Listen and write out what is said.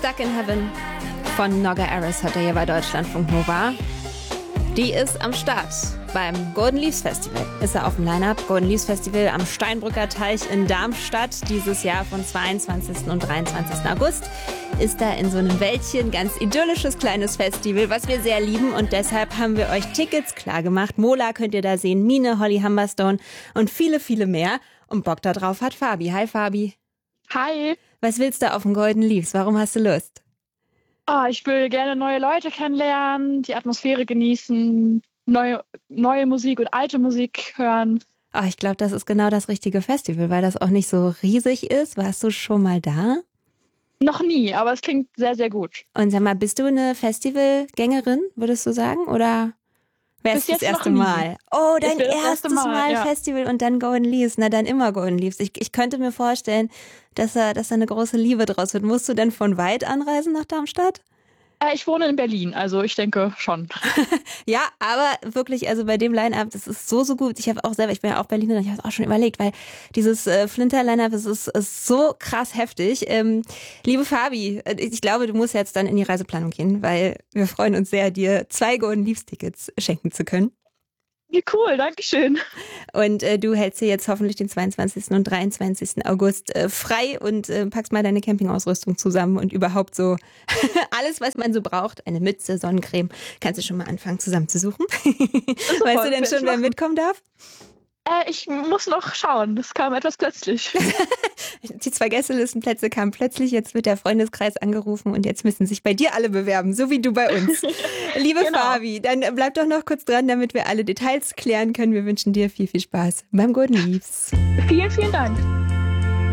Stuck in Heaven von Nogga Aris hat er hier bei Deutschlandfunk Nova. Die ist am Start beim Golden Leaves Festival. Ist er auf dem Line-Up. Golden Leaves Festival am Steinbrücker Teich in Darmstadt. Dieses Jahr von 22. und 23. August ist da in so einem Wäldchen. Ganz idyllisches kleines Festival, was wir sehr lieben. Und deshalb haben wir euch Tickets klar gemacht. Mola könnt ihr da sehen, Mine, Holly Humberstone und viele, viele mehr. Und Bock da drauf hat Fabi. Hi Fabi. Hi. Was willst du auf dem Golden Leaves? Warum hast du Lust? Ich will gerne neue Leute kennenlernen, die Atmosphäre genießen, neue Musik und alte Musik hören. Ich glaube, das ist genau das richtige Festival, weil das auch nicht so riesig ist. Warst du schon mal da? Noch nie, aber es klingt sehr, sehr gut. Und sag mal, bist du eine Festivalgängerin, würdest du sagen? Oder wäre es das erste Mal? Oh, dein erstes Mal ja. Festival und dann Golden Leaves. Na, dann immer Golden Leaves. Ich könnte mir vorstellen, dass da eine große Liebe draus wird. Musst du denn von weit anreisen nach Darmstadt? Ich wohne in Berlin, also ich denke schon. Ja, aber wirklich, also bei dem Line-Up, das ist so, so gut. Ich bin ja auch Berlinerin, ich habe es auch schon überlegt, weil dieses Flinter-Line-Up, das ist so krass heftig. Liebe Fabi, ich glaube, du musst jetzt dann in die Reiseplanung gehen, weil wir freuen uns sehr, dir 2 Golden Leaves-Tickets schenken zu können. Wie cool, danke schön. Und du hältst dir jetzt hoffentlich den 22. und 23. August frei und packst mal deine Campingausrüstung zusammen und überhaupt so alles, was man so braucht. Eine Mütze, Sonnencreme. Kannst du schon mal anfangen zusammenzusuchen? Weißt du denn schon, wer mitkommen darf? Ich muss noch schauen, das kam etwas plötzlich. Die 2 Gästelistenplätze kamen plötzlich, jetzt wird der Freundeskreis angerufen und jetzt müssen sich bei dir alle bewerben, so wie du bei uns. Liebe Genau. Fabi, dann bleib doch noch kurz dran, damit wir alle Details klären können. Wir wünschen dir viel, viel Spaß beim Golden Leaves. Vielen, vielen Dank.